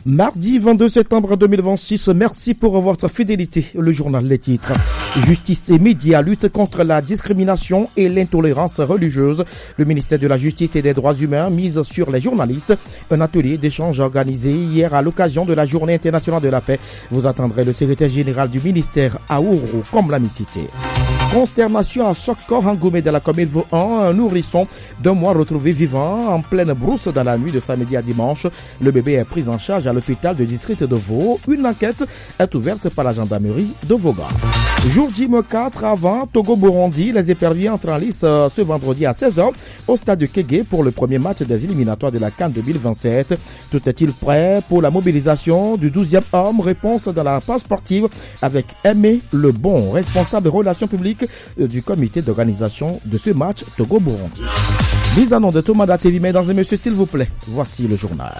Mardi 22 septembre 2026, merci pour votre fidélité. Le journal Les Titres. Justice et médias luttent contre la discrimination et l'intolérance religieuse. Le ministère de la Justice et des Droits humains mise sur les journalistes. Un atelier d'échange organisé hier à l'occasion de la Journée internationale de la paix. Vous attendrez le secrétaire général du ministère Aourou comme l'a cité. Consternation à Sokor Ngoumé de la commune Vaud-1, un nourrisson d'un mois retrouvé vivant en pleine brousse dans la nuit de samedi à dimanche. Le bébé est pris en charge à l'hôpital de district de Vaud. Une enquête est ouverte par la gendarmerie de Vaughan. Jour J-4 avant Togo-Burundi, les éperviers entrent en lice ce vendredi à 16h au stade de Kégué pour le premier match des éliminatoires de la CAN 2027. Tout est-il prêt pour la mobilisation du 12e homme? Réponse dans la page sportive avec Aimé Lebon, responsable des relations publiques du comité d'organisation de ce match Togo-Burundi. Mise en nom de Thomas Datévi, mesdames et messieurs, s'il vous plaît, voici le journal.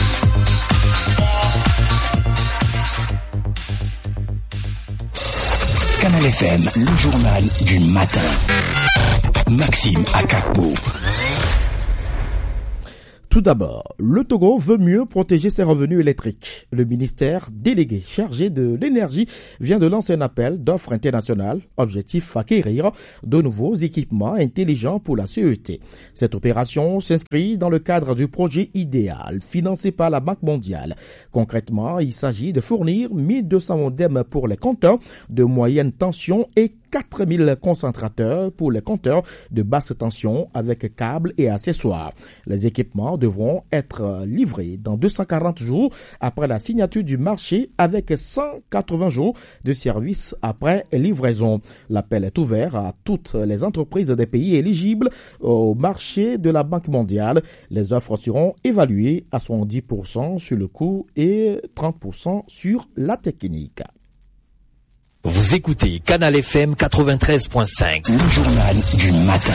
Canal FM, le journal du matin. Maxime Akakpo. Tout d'abord, le Togo veut mieux protéger ses revenus électriques. Le ministère délégué chargé de l'énergie vient de lancer un appel d'offres internationales, objectif acquérir de nouveaux équipements intelligents pour la CET. Cette opération s'inscrit dans le cadre du projet idéal financé par la Banque mondiale. Concrètement, il s'agit de fournir 1200 modems pour les compteurs de moyenne tension et 4000 concentrateurs pour les compteurs de basse tension avec câbles et accessoires. Les équipements devront être livrés dans 240 jours après la signature du marché avec 180 jours de service après livraison. L'appel est ouvert à toutes les entreprises des pays éligibles au marché de la Banque mondiale. Les offres seront évaluées à 70% sur le coût et 30% sur la technique. Vous écoutez Canal FM 93.5, le journal du matin.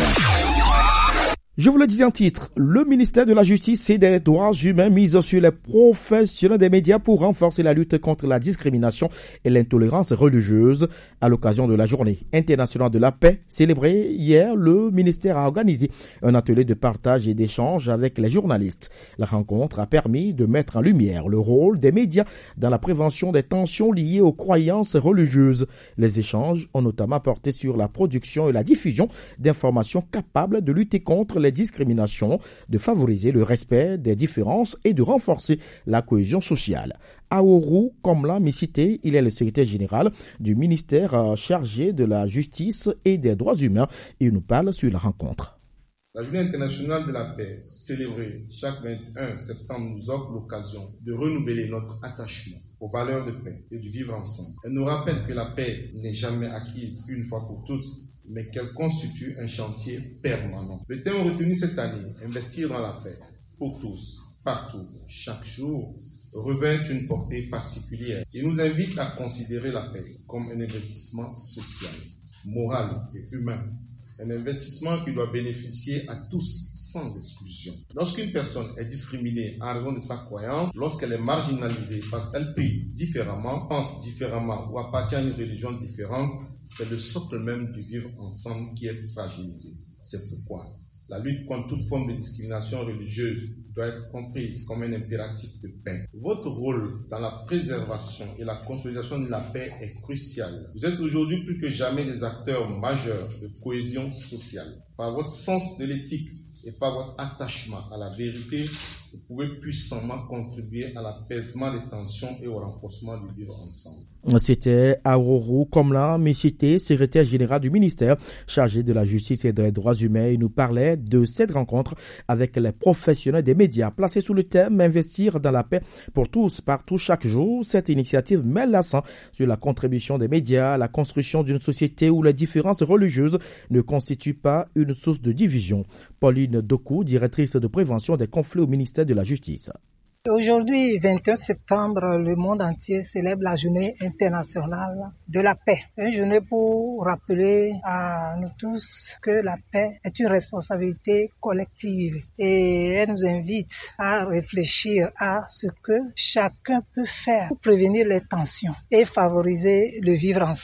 Je vous le disais en titre, le ministère de la Justice et des Droits humains mise sur les professionnels des médias pour renforcer la lutte contre la discrimination et l'intolérance religieuse. À l'occasion de la Journée internationale de la paix célébrée hier, le ministère a organisé un atelier de partage et d'échange avec les journalistes. La rencontre a permis de mettre en lumière le rôle des médias dans la prévention des tensions liées aux croyances religieuses. Les échanges ont notamment porté sur la production et la diffusion d'informations capables de lutter contre les discriminations, de favoriser le respect des différences et de renforcer la cohésion sociale. Aourou Komla Missité, il est le secrétaire général du ministère chargé de la justice et des droits humains. Il nous parle sur la rencontre. La Journée internationale de la paix, célébrée chaque 21 septembre, nous offre l'occasion de renouveler notre attachement aux valeurs de paix et du vivre ensemble. Elle nous rappelle que la paix n'est jamais acquise une fois pour toutes, mais qu'elle constitue un chantier permanent. Le thème retenu cette année, investir dans la paix, pour tous, partout, chaque jour, revêt une portée particulière et nous invite à considérer la paix comme un investissement social, moral et humain. Un investissement qui doit bénéficier à tous, sans exclusion. Lorsqu'une personne est discriminée en raison de sa croyance, lorsqu'elle est marginalisée parce qu'elle prie différemment, pense différemment ou appartient à une religion différente, c'est le socle même du vivre ensemble qui est fragilisé. C'est pourquoi la lutte contre toute forme de discrimination religieuse doit être comprise comme un impératif de paix. Votre rôle dans la préservation et la consolidation de la paix est crucial. Vous êtes aujourd'hui plus que jamais des acteurs majeurs de cohésion sociale. Par votre sens de l'éthique et par votre attachement à la vérité, vous pouvez puissamment contribuer à l'apaisement des tensions et au renforcement du vivre ensemble. C'était Aourou Komla Missité, secrétaire général du ministère chargé de la justice et des droits humains. Il nous parlait de cette rencontre avec les professionnels des médias placés sous le thème Investir dans la paix pour tous, partout, chaque jour. Cette initiative met l'accent sur la contribution des médias à la construction d'une société où les différences religieuses ne constituent pas une source de division. Pauline Doku, directrice de prévention des conflits au ministère de la Justice. Aujourd'hui, 21 septembre, le monde entier célèbre la journée internationale de la paix. Une journée pour rappeler à nous tous que la paix est une responsabilité collective et elle nous invite à réfléchir à ce que chacun peut faire pour prévenir les tensions et favoriser le vivre ensemble.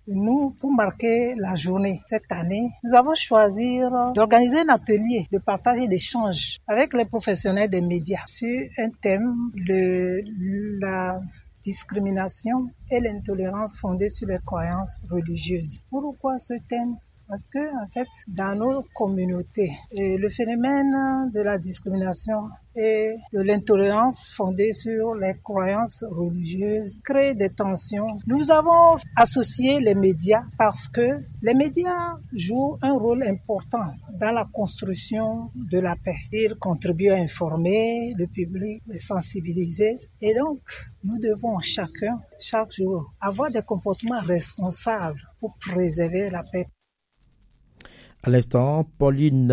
nous, pour marquer la journée cette année, nous avons choisi d'organiser un atelier de partage et d'échange avec les professionnels des médias sur un thème de la discrimination et l'intolérance fondée sur les croyances religieuses. Pourquoi ce thème? Parce que, en fait, dans nos communautés, le phénomène de la discrimination et de l'intolérance fondée sur les croyances religieuses crée des tensions. Nous avons associé les médias parce que les médias jouent un rôle important dans la construction de la paix. Ils contribuent à informer le public, les sensibiliser. Et donc, nous devons chacun, chaque jour, avoir des comportements responsables pour préserver la paix. À l'instant, Pauline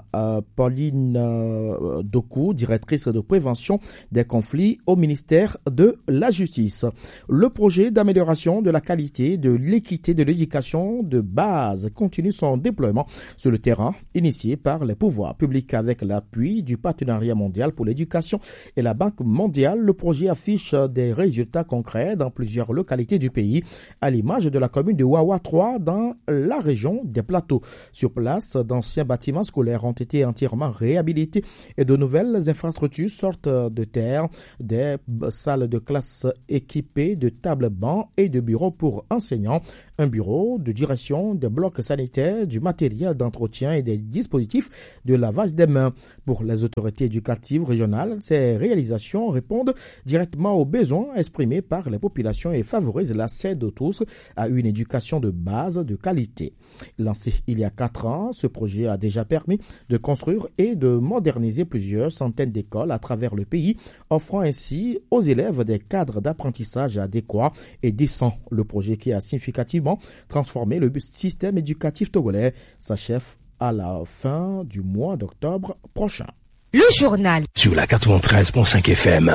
Doku, directrice de prévention des conflits au ministère de la Justice. Le projet d'amélioration de la qualité, de l'équité de l'éducation de base continue son déploiement sur le terrain, initié par les pouvoirs publics avec l'appui du Partenariat mondial pour l'éducation et la Banque mondiale. Le projet affiche des résultats concrets dans plusieurs localités du pays, à l'image de la commune de Wawa 3 dans la région des Plateaux. Sur place, d'anciens bâtiments scolaires ont été entièrement réhabilités et de nouvelles infrastructures sortent de terre, des salles de classe équipées de tables bancs et de bureaux pour enseignants, un bureau de direction, des blocs sanitaires, du matériel d'entretien et des dispositifs de lavage des mains. Pour les autorités éducatives régionales, ces réalisations répondent directement aux besoins exprimés par les populations et favorisent l'accès de tous à une éducation de base de qualité. Lancé il y a 4 ans, ce projet a déjà permis de construire et de moderniser plusieurs centaines d'écoles à travers le pays, offrant ainsi aux élèves des cadres d'apprentissage adéquats et décents. Le projet qui a significativement transformé le système éducatif togolais s'achève à la fin du mois d'octobre prochain. Le journal sur la 93.5 FM.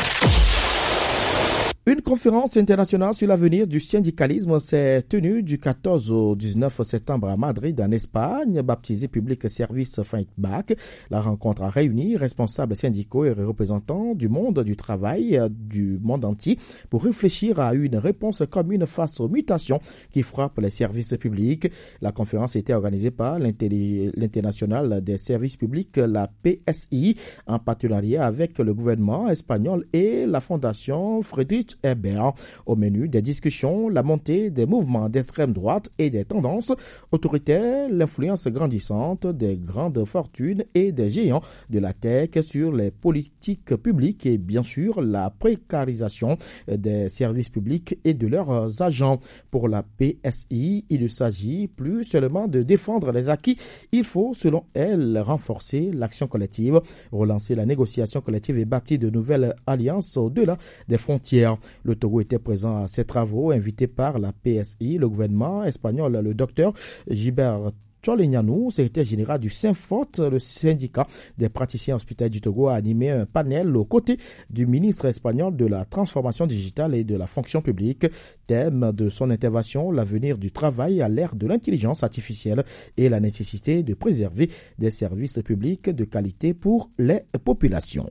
Une conférence internationale sur l'avenir du syndicalisme s'est tenue du 14 au 19 septembre à Madrid, en Espagne, baptisée Public Service Fight Back. La rencontre a réuni responsables syndicaux et représentants du monde du travail du monde entier pour réfléchir à une réponse commune face aux mutations qui frappent les services publics. La conférence a été organisée par l'Internationale des services publics, la PSI, en partenariat avec le gouvernement espagnol et la Fondation Friedrich Ebert. Au menu des discussions, la montée des mouvements d'extrême droite et des tendances autoritaires, l'influence grandissante des grandes fortunes et des géants de la tech sur les politiques publiques et bien sûr la précarisation des services publics et de leurs agents. Pour la PSI, il ne s'agit plus seulement de défendre les acquis, il faut selon elle renforcer l'action collective, relancer la négociation collective et bâtir de nouvelles alliances au-delà des frontières. Le Togo était présent à ces travaux, invité par la PSI, le gouvernement espagnol, le docteur Gilbert Tcholignanou, secrétaire général du SYNFOT, le syndicat des praticiens hospitaliers du Togo, a animé un panel aux côtés du ministre espagnol de la transformation digitale et de la fonction publique. Thème de son intervention, l'avenir du travail à l'ère de l'intelligence artificielle et la nécessité de préserver des services publics de qualité pour les populations.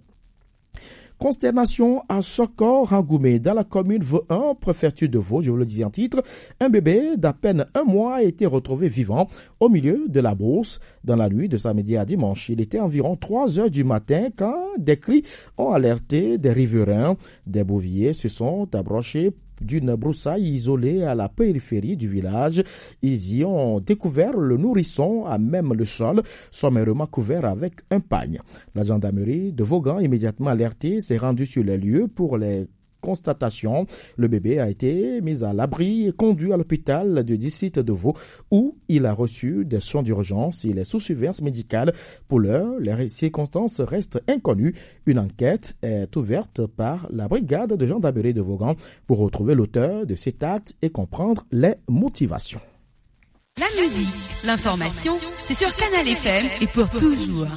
Consternation à Sokor-Rangoumé, dans la commune V1, préfecture de Vaud, je vous le dis en titre. Un bébé d'à peine 1 mois a été retrouvé vivant au milieu de la brousse dans la nuit de samedi à dimanche. Il était environ 3 heures du matin quand des cris ont alerté des riverains. Des bouviers se sont approchés d'une broussaille isolée à la périphérie du village. Ils y ont découvert le nourrisson à même le sol, sommairement couvert avec un pagne. La gendarmerie de Vaughan, immédiatement alertée, s'est rendue sur les lieux pour les constatation. Le bébé a été mis à l'abri et conduit à l'hôpital du district de Vaud où il a reçu des soins d'urgence. Il est sous surveillance médicale. Pour l'heure, les circonstances restent inconnues. Une enquête est ouverte par la brigade de gendarmerie de Vaughan pour retrouver l'auteur de cet acte et comprendre les motivations. La musique, l'information, c'est sur Canal FM et pour toujours.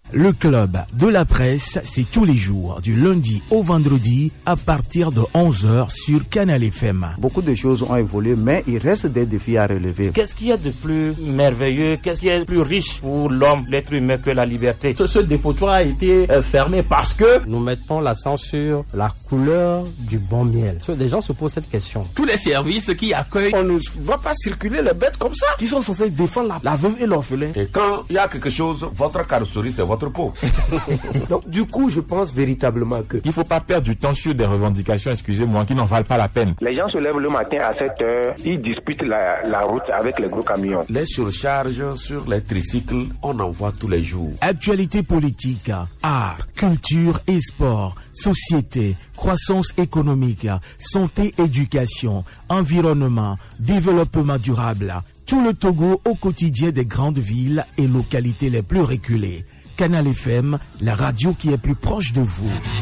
Le club de la presse, c'est tous les jours, du lundi au vendredi, à partir de 11h sur Canal FM. Beaucoup de choses ont évolué, mais il reste des défis à relever. Qu'est-ce qu'il y a de plus merveilleux, qu'est-ce qu'il y a de plus riche pour l'homme, l'être humain que la liberté? Ce dépotoir a été fermé parce que nous mettons l'accent sur la couleur du bon miel. Les gens se posent cette question. Tous les services qui accueillent, on ne va pas circuler les bêtes comme ça, qui sont censés défendre la veuve et l'orphelin. Et quand il y a quelque chose, votre carrosserie, c'est votre peau. Donc du coup, je pense véritablement que il ne faut pas perdre du temps sur des revendications, excusez-moi, qui n'en valent pas la peine. Les gens se lèvent le matin à 7h, ils disputent la route avec les gros camions. Les surcharges sur les tricycles, on en voit tous les jours. Actualité politique, art, culture et sport, société, croissance économique, santé, éducation, environnement, développement durable. Tout le Togo au quotidien des grandes villes et localités les plus reculées. Canal FM, la radio qui est plus proche de vous.